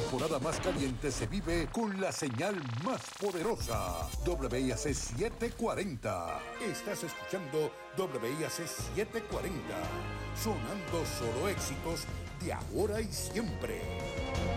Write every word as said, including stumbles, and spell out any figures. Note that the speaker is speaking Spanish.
temporada más caliente se vive con la señal más poderosa. W I A C setecientos cuarenta. Estás escuchando W I A C setecientos cuarenta. Sonando solo éxitos de ahora y siempre.